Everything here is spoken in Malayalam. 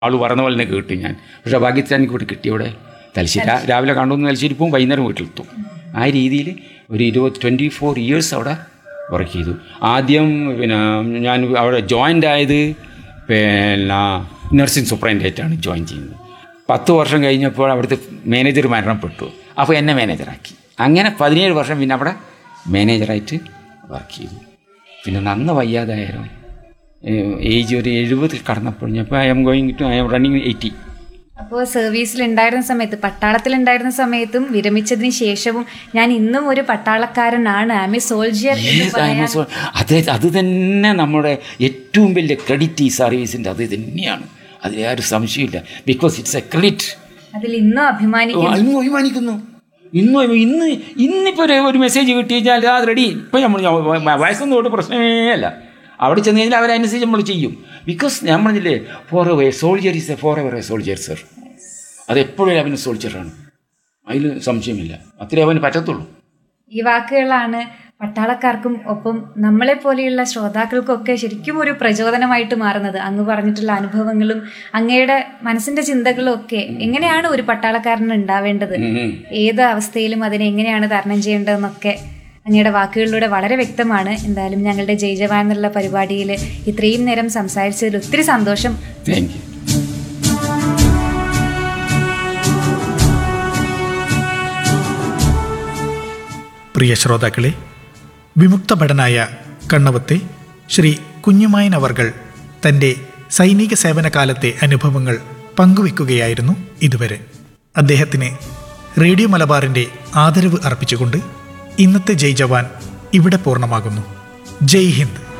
ആൾ പറഞ്ഞ പോലെ തന്നെ കേട്ടു ഞാൻ. പക്ഷേ ഭാഗ്യത്തിൽ എനിക്ക് ഇവിടെ കിട്ടിയവിടെ തലശ്ശേരി. രാവിലെ കണ്ടുവന്ന് തലശ്ശേരി പോവും, വൈകുന്നേരം വീട്ടിലെത്തും. ആ രീതിയിൽ ഒരു 24 ഇയേഴ്സ് അവിടെ വർക്ക് ചെയ്തു. ആദ്യം പിന്നെ ഞാൻ അവിടെ ജോയിൻ്റ് ആയത് പിന്നെ നഴ്സിംഗ് സൂപ്രണ്ടൻ്റായിട്ടാണ് ജോയിൻ ചെയ്യുന്നത്. 10 വർഷം കഴിഞ്ഞപ്പോൾ അവിടുത്തെ മാനേജർ മരണപ്പെട്ടു. അപ്പോൾ എന്നെ മാനേജറാക്കി. അങ്ങനെ 17 വർഷം പിന്നെ അവിടെ മാനേജറായിട്ട് വർക്ക് ചെയ്തു. പിന്നെ നന്ന വയ്യാതായാലും ഏജ് ഒരു 70 കടന്നപ്പോൾ ഇപ്പോൾ ഐ എം റണ്ണിങ് 80. അപ്പോൾ സർവീസിലുണ്ടായിരുന്ന സമയത്ത്, പട്ടാളത്തിലുണ്ടായിരുന്ന സമയത്തും വിരമിച്ചതിന് ശേഷവും ഞാൻ ഇന്നും ഒരു പട്ടാളക്കാരനാണ്, ഐ എം എ സോൾജിയർ. അത് തന്നെ നമ്മുടെ ഏറ്റവും വലിയ ക്രെഡിറ്റ് ഈ സർവീസിൻ്റെ. അത് തന്നെയാണ്, അതിൽ യാതൊരു സംശയമില്ല. Because it's A credit. അതിൽ ഇന്നും അഭിമാനിക്കുന്നു. ഇന്നിപ്പോൾ ഒരു മെസ്സേജ് കിട്ടി കഴിഞ്ഞാൽ അത് റെഡി. ഇപ്പോൾ നമ്മൾ വയസ്സൊന്നും തൊട്ട് പ്രശ്നമേ അല്ല. അവിടെ ചെന്ന് കഴിഞ്ഞാൽ അവരനുസരിച്ച് നമ്മൾ ചെയ്യും. Because നമ്മളില്ലേ, for ever soldier is A for ever A soldier sir. അതെപ്പോഴും അവന് സോൾജിയറാണ്, അതിൽ സംശയമില്ല. അത്രേ അവന് പറ്റത്തുള്ളൂ. ഈ വാക്കുകളാണ് പട്ടാളക്കാർക്കും ഒപ്പം നമ്മളെപ്പോലെയുള്ള ശ്രോതാക്കൾക്കൊക്കെ ശരിക്കും ഒരു പ്രചോദനമായിട്ട് മാറുന്നത്. അങ്ങ് പറഞ്ഞിട്ടുള്ള അനുഭവങ്ങളും അങ്ങയുടെ മനസ്സിൻ്റെ ചിന്തകളും ഒക്കെ എങ്ങനെയാണ് ഒരു പട്ടാളക്കാരന് ഉണ്ടാവേണ്ടത്, ഏത് അവസ്ഥയിലും അതിനെ എങ്ങനെയാണ് തരണം ചെയ്യേണ്ടതെന്നൊക്കെ അങ്ങയുടെ വാക്കുകളിലൂടെ വളരെ വ്യക്തമാണ്. എന്തായാലും ഞങ്ങളുടെ ജയ് ജവാൻ എന്നുള്ള പരിപാടിയിൽ ഇത്രയും നേരം സംസാരിച്ചതിൽ ഒത്തിരി സന്തോഷം. Thank you. പ്രിയ ശ്രോതാക്കളെ, വിമുക്ത ഭടനായ കണ്ണവത്തെ ശ്രീ കുഞ്ഞുമായൻ അവർകൾ തൻ്റെ സൈനിക സേവനകാലത്തെ അനുഭവങ്ങൾ പങ്കുവെക്കുകയായിരുന്നു ഇതുവരെ. അദ്ദേഹത്തിന് റേഡിയോ മലബാറിൻ്റെ ആദരവ് അർപ്പിച്ചുകൊണ്ട് ഇന്നത്തെ ജയ് ജവാൻ ഇവിടെ പൂർണ്ണമാകുന്നു. ജയ് ഹിന്ദ്.